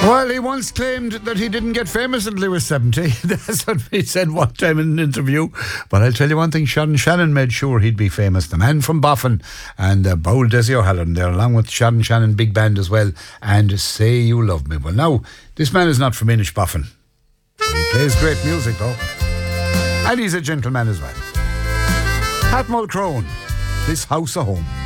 Well, he once claimed that he didn't get famous until he was 70. That's what he said one time in an interview. But I'll tell you one thing, Sean Shannon made sure he'd be famous. The man from Boffin and Bowl Desi O'Halloran there, along with Sean Shannon Big Band as well, and Say You Love Me. Well, now, this man is not from Inishboffin. He plays great music, though. And he's a gentleman as well. Pat Mulcrone, This House a Home.